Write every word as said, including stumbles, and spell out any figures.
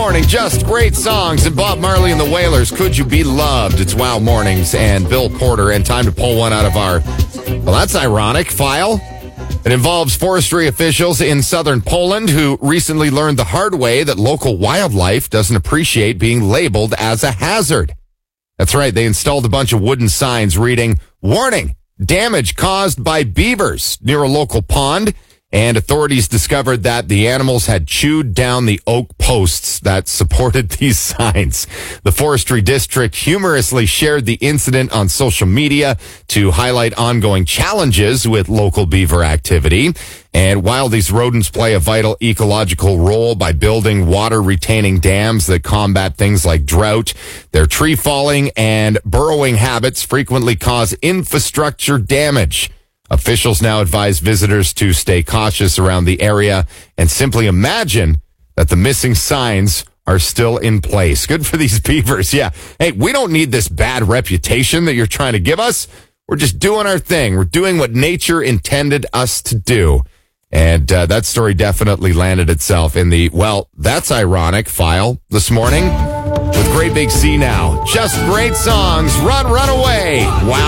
morning. Just great songs. And Bob Marley and the Wailers, Could You Be Loved? It's Wow Mornings and Bill Porter. And time to pull one out of our, well, that's ironic, file. It involves forestry officials in southern Poland who recently learned the hard way that local wildlife doesn't appreciate being labeled as a hazard. That's right. They installed a bunch of wooden signs reading, "Warning, damage caused by beavers," near a local pond. And authorities discovered that the animals had chewed down the oak posts that supported these signs. The forestry district humorously shared the incident on social media to highlight ongoing challenges with local beaver activity. And while these rodents play a vital ecological role by building water-retaining dams that combat things like drought, their tree falling and burrowing habits frequently cause infrastructure damage. Officials now advise visitors to stay cautious around the area and simply imagine that the missing signs are still in place. Good for these beavers. Yeah. Hey, we don't need this bad reputation that you're trying to give us. We're just doing our thing. We're doing what nature intended us to do. And uh, that story definitely landed itself in the, well, that's ironic file this morning with Great Big C now. Just great songs. Run, run away. Wow.